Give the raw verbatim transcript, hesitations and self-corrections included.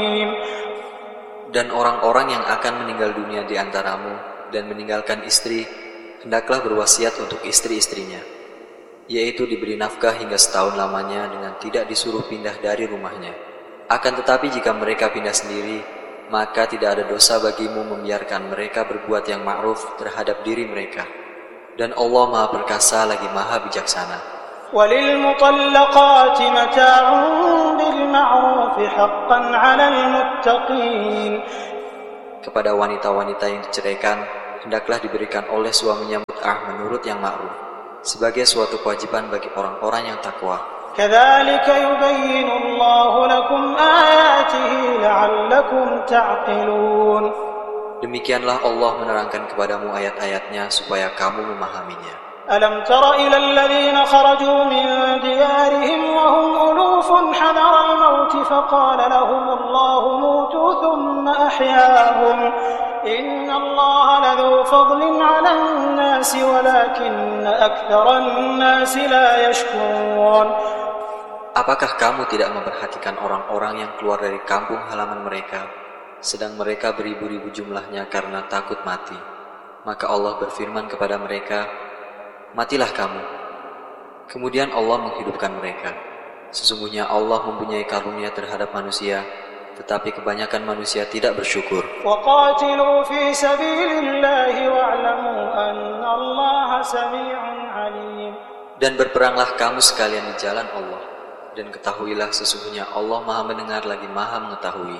Dan orang-orang yang akan meninggal dunia di antaramu dan meninggalkan istri, hendaklah berwasiat untuk istri-istrinya, yaitu diberi nafkah hingga setahun lamanya dengan tidak disuruh pindah dari rumahnya. Akan tetapi jika mereka pindah sendiri, maka tidak ada dosa bagimu membiarkan mereka berbuat yang ma'ruf terhadap diri mereka. Dan Allah Maha Perkasa lagi Maha Bijaksana. وَلِلْمُطَلَّقَاتِ مَتَاعٌ بِالْمَعْرُوفِ حَقًّا عَلَى الْمُتَّقِينَ. Kepada wanita-wanita yang diceraikan, hendaklah diberikan oleh suaminya mut'ah menurut yang ma'ruf, sebagai suatu kewajiban bagi orang-orang yang takwa. كَذَلِكَ يُبَيِّنُ اللَّهُ لَكُمْ آيَاتِهِ لَعَلَّكُمْ تَعْقِلُونَ. Demikianlah Allah menerangkan kepadamu ayat-ayatnya supaya kamu memahaminya. أَلَمْ تَرَ إِلَى الَّذِينَ خَرَجُوا مِنْ دِيَارِهِمْ وَهُمْ أُلُوفٌ حَذَرَ الْمَوْتِ فَقَالَ لَهُمُ اللَّهُ مُوتُوا ثُمَّ أَحْيَاهُمْ إِنَّ اللَّهَ لَذُو فَضْلٍ عَلَى النَّاسِ وَلَكِنَّ أَكْثَرَ النَّاسِ لَا يَشْكُرُونَ. Apakah kamu tidak memperhatikan orang-orang yang keluar dari kampung halaman mereka, sedang mereka beribu-ribu jumlahnya karena takut mati? Maka Allah berfirman kepada mereka, matilah kamu. Kemudian Allah menghidupkan mereka. Sesungguhnya Allah mempunyai karunia terhadap manusia, tetapi kebanyakan manusia tidak bersyukur. وَقَاتِلُوا فِي سَبِيلِ اللَّهِ وَاعْلَمُوا أَنَّ اللَّهَ سَمِيعٌ عَلِيمٌ. Dan berperanglah kamu sekalian di jalan Allah, dan ketahuilah sesungguhnya Allah Maha mendengar lagi Maha mengetahui.